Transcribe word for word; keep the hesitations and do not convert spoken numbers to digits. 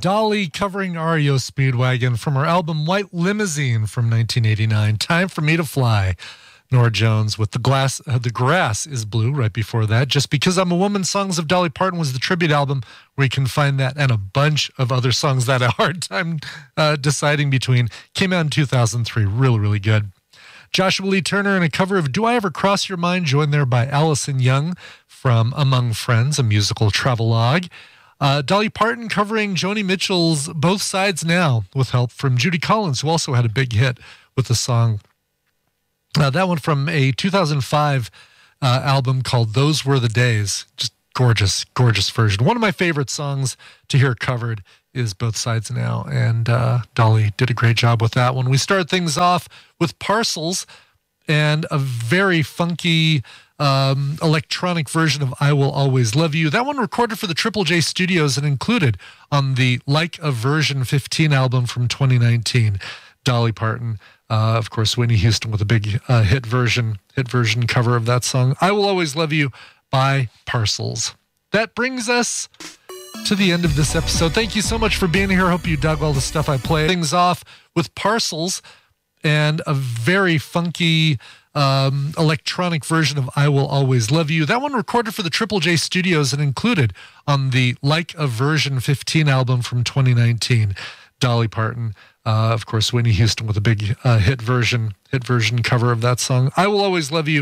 Dolly covering R E O Speedwagon from her album White Limousine from nineteen eighty-nine. Time for Me to Fly. Norah Jones with the glass, uh, the grass is blue right before that. Just Because I'm a Woman, Songs of Dolly Parton was the tribute album where you can find that and a bunch of other songs that I had a hard time uh, deciding between. Came out in two thousand three. Really, really good. Joshua Lee Turner in a cover of Do I Ever Cross Your Mind, joined there by Allison Young from Among Friends, a musical travelogue. Uh, Dolly Parton covering Joni Mitchell's Both Sides Now with help from Judy Collins, who also had a big hit with the song. Uh, that one from a two thousand five uh, album called Those Were the Days. Just gorgeous, gorgeous version. One of my favorite songs to hear covered is Both Sides Now, and uh, Dolly did a great job with that one. We start things off with Parcels and a very funky um, electronic version of I Will Always Love You. That one recorded for the Triple J Studios and included on the Like a Version fifteen album from twenty nineteen. Dolly Parton, uh, of course, Whitney Houston with a big uh, hit version, hit version cover of that song. I Will Always Love You by Parcels. That brings us to the end of this episode. Thank you so much for being here. Hope you dug all the stuff I played. Things off with Parcels and a very funky um, electronic version of I Will Always Love You. That one recorded for the Triple J Studios and included on the Like a Version fifteen album from twenty nineteen. Dolly Parton, uh, of course, Whitney Houston with a big uh, hit version, hit version cover of that song. I Will Always Love You